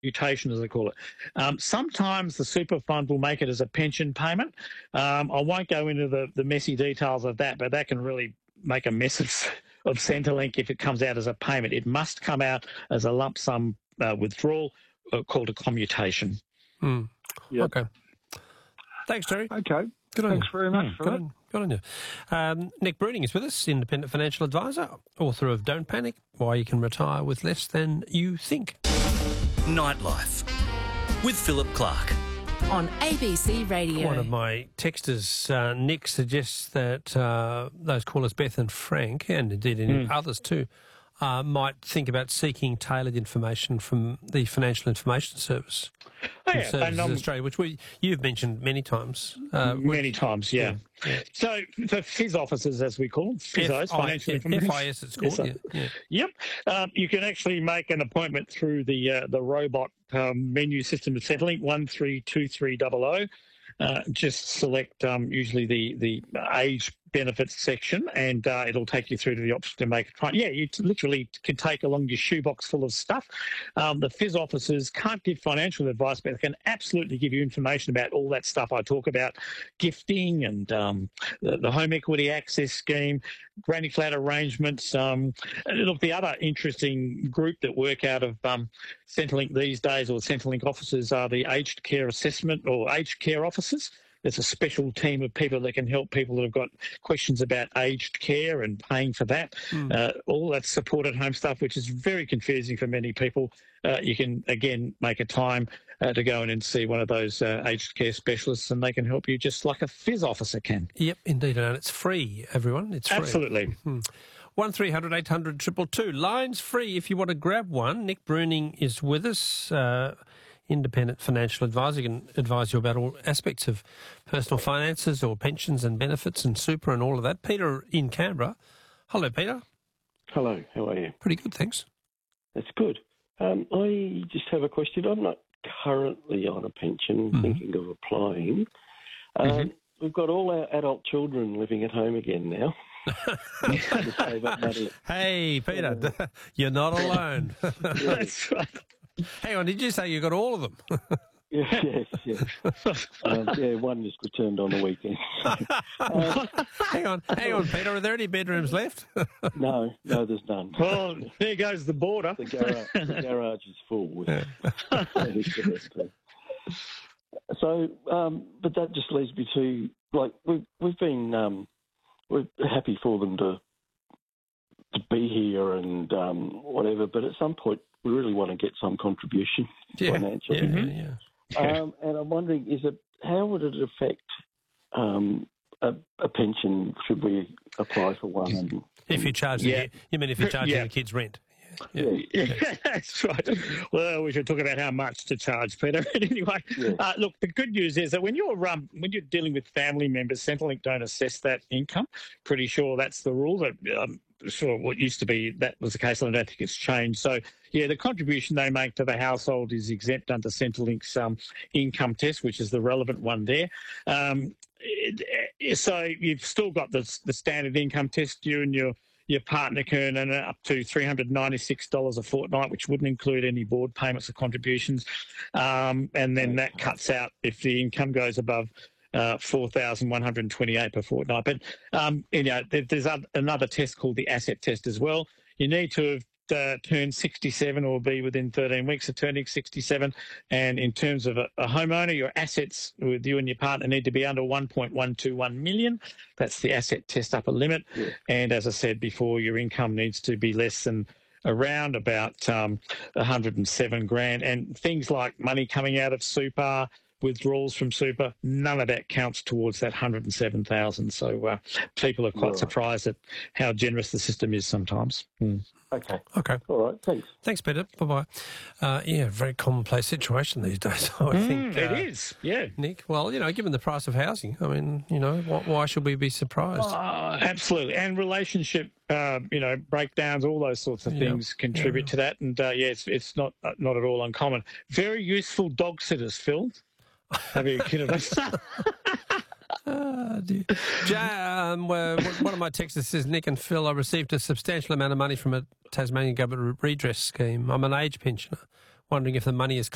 commutation, as they call it. Sometimes the super fund will make it as a pension payment. I won't go into the messy details of that, but that can really make a mess of Centrelink if it comes out as a payment. It must come out as a lump sum withdrawal called a commutation. Yep. Okay. Thanks, Terry. Okay. Good on Thanks you. very much for that. Good on you. Nick Bruning is with us, independent financial advisor, author of Don't Panic, Why You Can Retire with Less Than You Think. Nightlife with Philip Clark. On ABC Radio. One of my texters, Nick, suggests that those callers, Beth and Frank, and indeed others too, might think about seeking tailored information from the Financial Information Service. Services Australia, which you've mentioned many times. Many times, yeah. So the FIS officers, as we call them, FISOs, Financial Information. FIS, it's called. Yep. You can actually make an appointment through the robot menu system of Centrelink 132300. Just select usually the age benefits section, and it'll take you through to the option to make a claim. Yeah, you literally can take along your shoebox full of stuff. The FIS officers can't give financial advice, but they can absolutely give you information about all that stuff I talk about, gifting and the home equity access scheme, granny flat arrangements. Look, the other interesting group that work out of Centrelink these days, or Centrelink officers, are the aged care assessment or aged care officers. There's a special team of people that can help people that have got questions about aged care and paying for that. All that support at home stuff, which is very confusing for many people. You can, again, make a time to go in and see one of those aged care specialists, and they can help you just like a FIS officer can. Yep, indeed. And it's free, everyone. It's free. Absolutely. 1300 800 222. Lines free if you want to grab one. Nick Bruning is with us. Independent financial advisor, can advise you about all aspects of personal finances or pensions and benefits and super and all of that. Peter in Canberra. Hello, Peter. Hello, how are you? Pretty good, thanks. That's good. I just have a question. I'm not currently on a pension, thinking of applying. We've got all our adult children living at home again now. To save up money. Hey, Peter, you're not alone. That's right. Hang on, did you say you got all of them? Yes. One just returned on the weekend. Hang on, Peter. Are there any bedrooms left? No, there's none. Well, there goes the border. The garage is full. So, but that just leads me to, like, we've been we're happy for them to be here and whatever, but at some point we really want to get some contribution financially. And I'm wondering, how would it affect a pension? Should we apply for one? If you charge, you mean if you're charging the kids rent? Yeah, that's right. Well, we should talk about how much to charge, Peter. Anyway, look, the good news is that when you're dealing with family members, Centrelink don't assess that income. Pretty sure that's the rule. Sure, what used to be, that was the case, and I don't think it's changed. So, the contribution they make to the household is exempt under Centrelink's income test, which is the relevant one there. So you've still got the standard income test. You and your partner can earn up to $396 a fortnight, which wouldn't include any board payments or contributions. And then that cuts out if the income goes above $4,128 per fortnight. But, there's another test called the asset test as well. You need to have turned 67 or be within 13 weeks of turning 67. And in terms of a homeowner, your assets with you and your partner need to be under 1.121 million. That's the asset test upper limit. And as I said before, your income needs to be less than around about 107 grand. And things like money coming out of super, withdrawals from super, none of that counts towards that 107,000. So people are quite surprised at how generous the system is sometimes. Okay. All right. Thanks. Thanks, Peter. Bye-bye. Very commonplace situation these days, I think. It is, Nick, well, given the price of housing, I mean, why should we be surprised? Absolutely. And relationship, breakdowns, all those sorts of things contribute to that. And, it's not at all uncommon. Very useful dog sitters, Phil. Have you kidding us? One of my texters says, Nick and Phil, I received a substantial amount of money from a Tasmanian government redress scheme. I'm an age pensioner, wondering if the money is